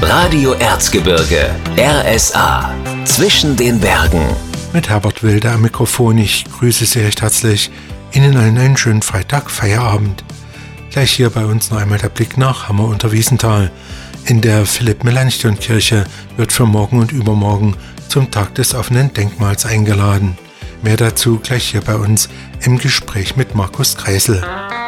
Radio Erzgebirge, RSA, zwischen den Bergen. Mit Herbert Wilde am Mikrofon. Ich grüße Sie recht herzlich. Ihnen einen schönen Freitag, Feierabend. Gleich hier bei uns noch einmal der Blick nach Hammer unter Wiesenthal. In der Philipp-Melanchthon-Kirche wird für morgen und übermorgen zum Tag des offenen Denkmals eingeladen. Mehr dazu gleich hier bei uns im Gespräch mit Markus Kreisel.